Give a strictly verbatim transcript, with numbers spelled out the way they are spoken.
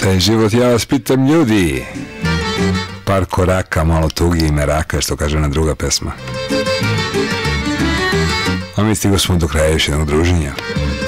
Taj život, ja vas pitam, ljudi. Par koraka, malo tugi i meraka, što kaže ona druga pesma. A mi stigli smo do kraja još jednog druženja.